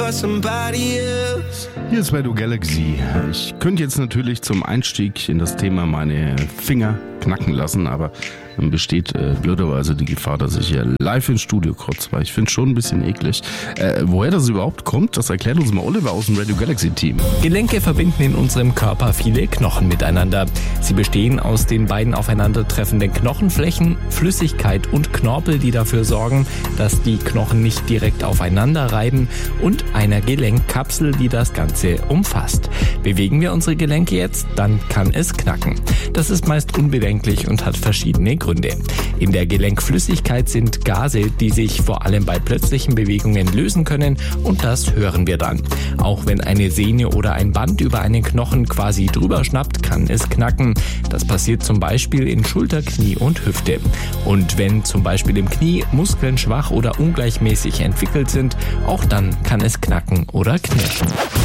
for somebody else. Hier ist Radio Galaxy. Ich könnte jetzt natürlich zum Einstieg in das Thema meine Finger knacken lassen, aber dann besteht blöderweise die Gefahr, dass ich hier live ins Studio kotze, weil ich finde es schon ein bisschen eklig. Woher das überhaupt kommt, das erklärt uns mal Oliver aus dem Radio Galaxy Team. Gelenke verbinden in unserem Körper viele Knochen miteinander. Sie bestehen aus den beiden aufeinandertreffenden Knochenflächen, Flüssigkeit und Knorpel, die dafür sorgen, dass die Knochen nicht direkt aufeinander reiben, und einer Gelenkkapsel, die das Ganze umfasst. Bewegen wir unsere Gelenke jetzt, dann kann es knacken. Das ist meist unbedenklich und hat verschiedene Gründe. In der Gelenkflüssigkeit sind Gase, die sich vor allem bei plötzlichen Bewegungen lösen können, und das hören wir dann. Auch wenn eine Sehne oder ein Band über einen Knochen quasi drüber schnappt, kann es knacken. Das passiert zum Beispiel in Schulter, Knie und Hüfte. Und wenn zum Beispiel im Knie Muskeln schwach oder ungleichmäßig entwickelt sind, auch dann kann es knacken oder knirschen.